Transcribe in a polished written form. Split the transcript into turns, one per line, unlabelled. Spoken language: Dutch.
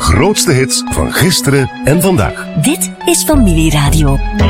grootste hits van gisteren en vandaag.
Dit is Familieradio.